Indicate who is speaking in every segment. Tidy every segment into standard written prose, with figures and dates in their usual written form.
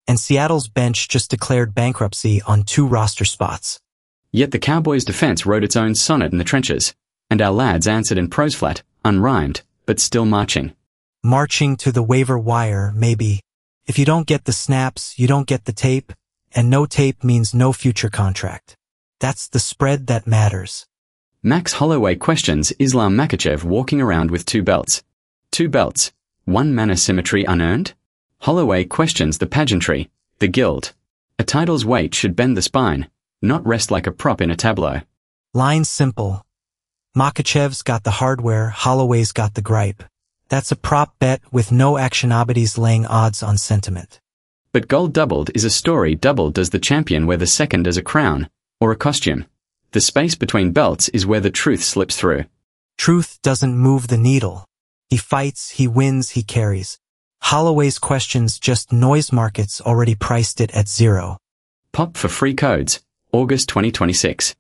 Speaker 1: and Seattle's bench just declared bankruptcy on 2 roster spots.
Speaker 2: Yet the Cowboys' defense wrote its own sonnet in the trenches, and our lads answered in prose flat, unrhymed, but still marching.
Speaker 1: Marching to the waiver wire, maybe. If you don't get the snaps, you don't get the tape, and no tape means no future contract. That's the spread that matters.
Speaker 2: Max Holloway questions Islam Makhachev walking around with 2 belts. 2 belts, 1 mana symmetry unearned? Holloway questions the pageantry, the guild. A title's weight should bend the spine, not rest like a prop in a tableau.
Speaker 1: Line's simple. Makhachev's got the hardware, Holloway's got the gripe. That's a prop bet with no actionabities laying odds on sentiment.
Speaker 2: But gold doubled is a story doubled does the champion wear the second as a crown, or a costume. The space between belts is where the truth slips through.
Speaker 1: Truth doesn't move the needle. He fights, he wins, he carries. Holloway's questions just noise markets already priced it at 0.
Speaker 2: Pop for free codes, August 2026.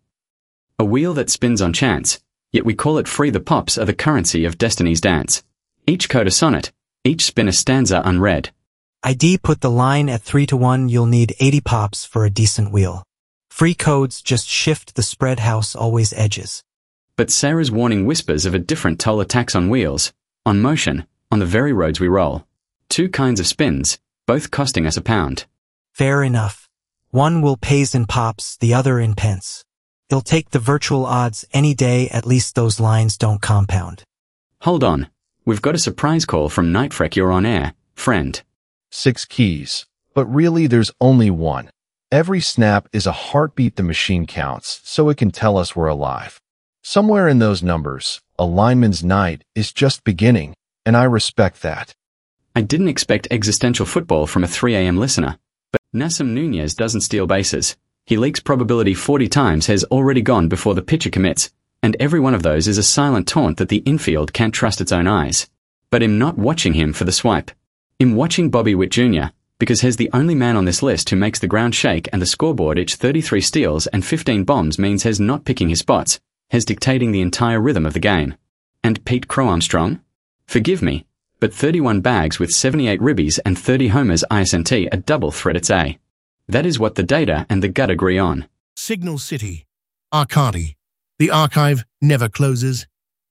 Speaker 2: A wheel that spins on chance, yet we call it free. The pops are the currency of Destiny's dance. Each code a sonnet, each spin a stanza unread.
Speaker 1: ID put the line at 3-1, you'll need 80 pops for a decent wheel. Free codes just shift the spread house always edges.
Speaker 2: But Sarah's warning whispers of a different toll attacks on wheels, on motion, on the very roads we roll. 2 kinds of spins, both costing us £1.
Speaker 1: Fair enough. One will pays in pops, the other in pence. He'll take the virtual odds any day, at least those lines don't compound.
Speaker 2: Hold on. We've got a surprise call from Nightfreck. You're on air, friend.
Speaker 3: 6 keys, but really there's only one. Every snap is a heartbeat the machine counts, so it can tell us we're alive. Somewhere in those numbers, a lineman's night is just beginning, and I respect that.
Speaker 2: I didn't expect existential football from a 3 a.m. listener, but Nassim Nunez doesn't steal bases. He leaks probability 40 times, has already gone before the pitcher commits, and every one of those is a silent taunt that the infield can't trust its own eyes. But I'm not watching him for the swipe. I'm watching Bobby Witt Jr., because he's the only man on this list who makes the ground shake, and the scoreboard each 33 steals and 15 bombs means he's not picking his spots, he's dictating the entire rhythm of the game. And Pete Crow-Armstrong? Forgive me, but 31 bags with 78 ribbies and 30 homers ISNT a double threat it's A. That is what the data and the gut agree on.
Speaker 4: Signal City. Arcadi. The archive never closes.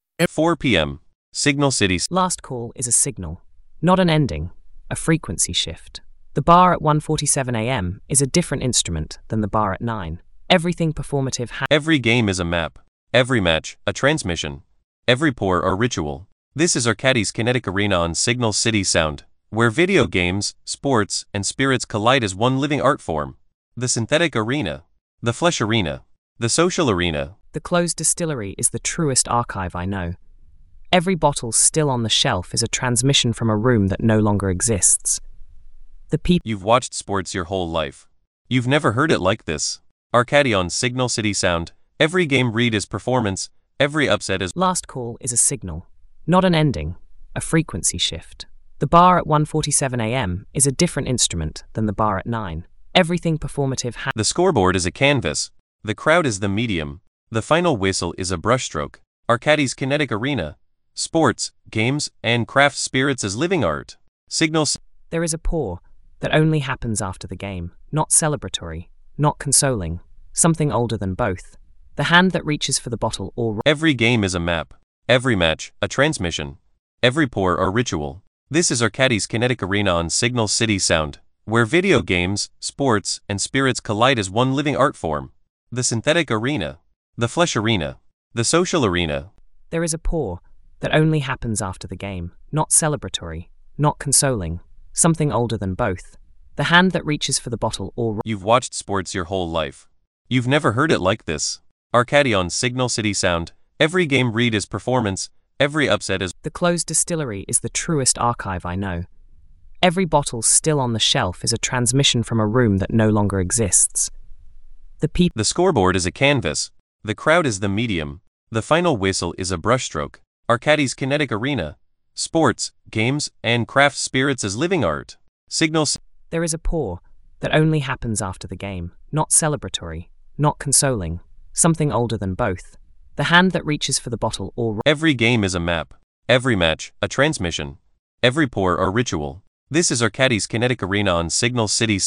Speaker 5: 4 p.m. Signal City.
Speaker 6: Last call is a signal, not an ending, a frequency shift. The bar at 1:47 a.m. is a different instrument than the bar at 9. Everything performative
Speaker 5: Every game is a map. Every match, a transmission. Every pour or ritual. This is Arcadi's Kinetic Arena on Signal City Sound, where video games, sports, and spirits collide as one living art form. The synthetic arena. The flesh arena. The social arena.
Speaker 6: The closed distillery is the truest archive I know. Every bottle still on the shelf is a transmission from a room that no longer exists. The people.
Speaker 5: You've watched sports your whole life. You've never heard it like this. Arcadi on Signal City Sound. Every game read is performance. Every upset is.
Speaker 6: Last call is a signal, not an ending, a frequency shift. The bar at 1:47 a.m. is a different instrument than the bar at 9. Everything performative
Speaker 5: The scoreboard is a canvas. The crowd is the medium. The final whistle is a brushstroke. Arcadi's Kinetic Arena. Sports, games, and craft spirits as living art. Signal.
Speaker 6: There is a pour that only happens after the game, not celebratory, not consoling, something older than both. The hand that reaches for the bottle or.
Speaker 5: Every game is a map. Every match, a transmission. Every pour or ritual. This is Arcadi's Kinetic Arena on Signal City Sound, where video games, sports, and spirits collide as one living art form. The synthetic arena. The flesh arena. The social arena.
Speaker 6: There is a pour that only happens after the game, not celebratory, not consoling, something older than both. The hand that reaches for the bottle or.
Speaker 5: You've watched sports your whole life. You've never heard it like this. Arcadi on Signal City Sound. Every game read is performance. Every upset is.
Speaker 6: The closed distillery is the truest archive I know. Every bottle still on the shelf is a transmission from a room that no longer exists. The
Speaker 5: scoreboard is a canvas. The crowd is the medium. The final whistle is a brushstroke. Arcadi's Kinetic Arena. Sports, games, and craft spirits as living art. Signal.
Speaker 6: There is a pour that only happens after the game, not celebratory, not consoling, something older than both. The hand that reaches for the bottle or.
Speaker 5: Every game is a map. Every match, a transmission. Every pour or ritual. This is Arcadi's Kinetic Arena on Signal City.